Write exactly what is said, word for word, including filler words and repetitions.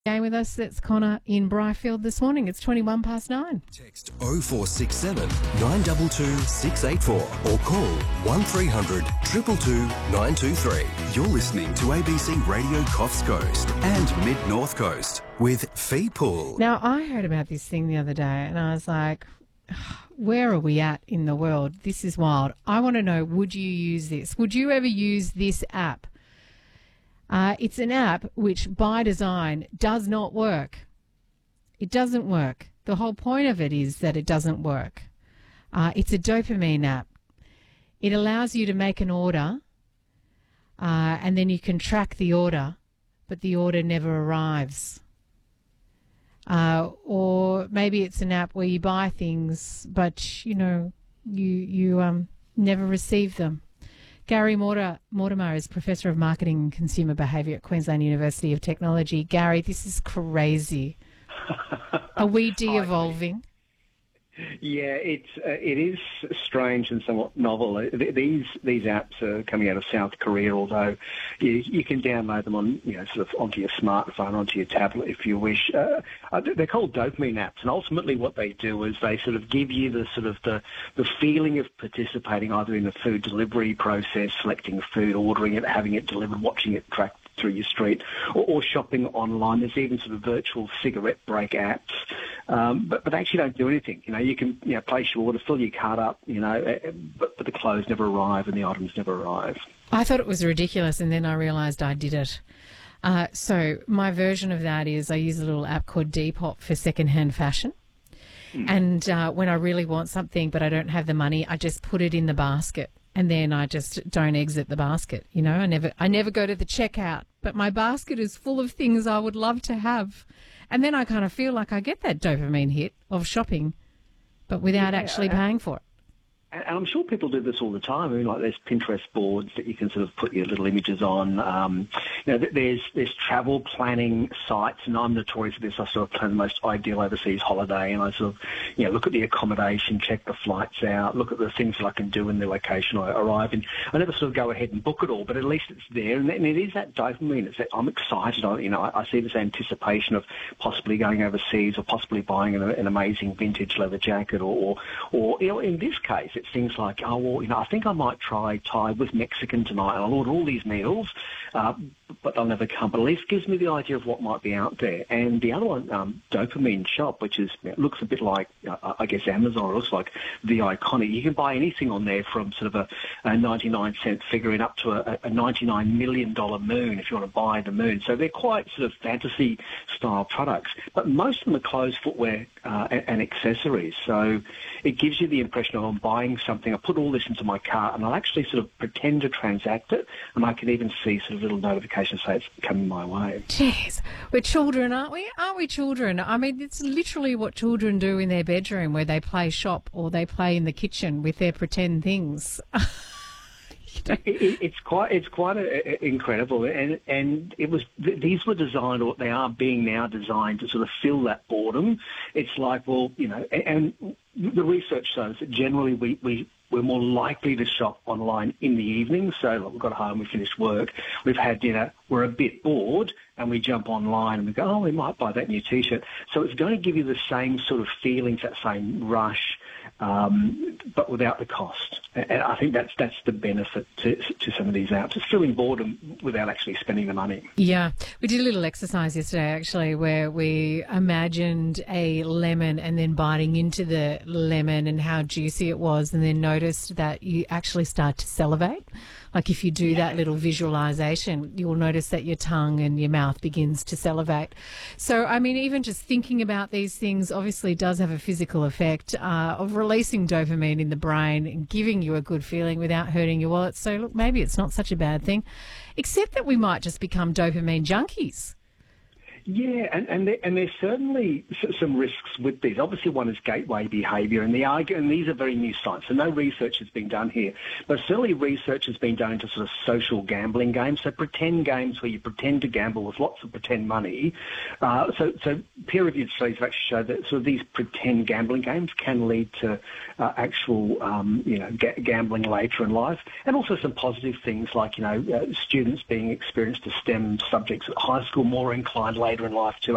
Game with us. That's Connor in Bryfield this morning. It's twenty-one past nine. Text oh four six seven, nine two two, six eight four or call one three hundred, two two two, nine two three. You're listening to A B C Radio Coffs Coast and Mid North Coast with Fee Pool. Now, I heard about this thing the other day and I was like, where are we at in the world? This is wild. I want to know, would you use this? Would you ever use this app? Uh, it's an app which, by design, does not work. It doesn't work. The whole point of it is that it doesn't work. Uh, it's a dopamine app. It allows you to make an order, uh, and then you can track the order, but the order never arrives. Uh, or maybe it's an app where you buy things, but, you know, you, you um, never receive them. Gary Mortimer, Mortimer is Professor of Marketing and Consumer Behaviour at Queensland University of Technology. Gary, this is crazy. Are we de-evolving? Yeah, it's uh, it is strange and somewhat novel. These these apps are coming out of South Korea, although you, you can download them on you know sort of onto your smartphone, onto your tablet if you wish. Uh, they're called dopamine apps, and ultimately what they do is they sort of give you the sort of the the feeling of participating either in the food delivery process, selecting food, ordering it, having it delivered, watching it tracked through your street, or, or shopping online. There's even sort of virtual cigarette break apps, um, but but they actually don't do anything. You know, you can you know place your order, fill your cart up, you know, but, but the clothes never arrive and the items never arrive. I thought it was ridiculous, and then I realised I did it. Uh, so my version of that is I use a little app called Depop for second-hand fashion. Mm. And uh, when I really want something but I don't have the money, I just put it in the basket. And then I just don't exit the basket. You know, I never I never go to the checkout, but my basket is full of things I would love to have. And then I kind of feel like I get that dopamine hit of shopping, but without yeah, actually paying for it. And I'm sure people do this all the time. I mean, like there's Pinterest boards that you can sort of put your little images on. Um, you know, there's there's travel planning sites, and I'm notorious for this. I sort of plan the most ideal overseas holiday, and I sort of, you know, look at the accommodation, check the flights out, look at the things that I can do in the location I arrive in. I never sort of go ahead and book it all, but at least it's there, and it is that dopamine. It's that I'm excited. I, you know, I, I see this anticipation of possibly going overseas or possibly buying an, an amazing vintage leather jacket, or, or, or you know, in this case, it's things like, oh, well, you know, I think I might try Thai with Mexican tonight, and I'll order all these meals, uh, but they'll never come. But at least gives me the idea of what might be out there. And the other one, um, Dopamine Shop, which is it looks a bit like, uh, I guess, Amazon. It looks like the Iconic. You can buy anything on there from sort of a, a ninety-nine cent figurine up to a, a ninety-nine million dollars moon if you want to buy the moon. So they're quite sort of fantasy-style products. But most of them are clothes, footwear, uh, and, and accessories. So it gives you the impression of I'm buying something. I put all this into my cart, and I'll actually sort of pretend to transact it, and I can even see sort of little notifications say it's coming my way. Jeez, we're children, aren't we? Aren't we children? I mean, it's literally what children do in their bedroom, where they play shop or they play in the kitchen with their pretend things. It, it, it's quite, it's quite a, a, incredible, and and it was these were designed, or they are being now designed to sort of fill that boredom. It's like, well, you know, and, and the research shows that generally we we we're more likely to shop online in the evening. So like, we've got home, we finished work, we've had dinner, we're a bit bored, and we jump online and we go, oh, we might buy that new T-shirt. So it's going to give you the same sort of feelings, that same rush, um, but without the cost. And I think that's that's the benefit to, to some of these apps. It's filling boredom without actually spending the money. Yeah. We did a little exercise yesterday, actually, where we imagined a lemon and then biting into the lemon and how juicy it was, and then noticed that you actually start to salivate. Like if you do yeah. that little visualization, you'll notice that your tongue and your mouth begins to salivate. So, I mean, even just thinking about these things obviously does have a physical effect uh, of releasing dopamine in the brain and giving you a good feeling without hurting your wallet. So, look, maybe it's not such a bad thing, except that we might just become dopamine junkies. Yeah, and and, there, and there's certainly some risks with these. Obviously, one is gateway behaviour, and the and these are very new science, so no research has been done here. But certainly research has been done into sort of social gambling games, so pretend games where you pretend to gamble with lots of pretend money. Uh, so, so peer-reviewed studies have actually showed that sort of these pretend gambling games can lead to uh, actual, um, you know, ga- gambling later in life, and also some positive things like, you know, uh, students being experienced to STEM subjects at high school more inclined later in life to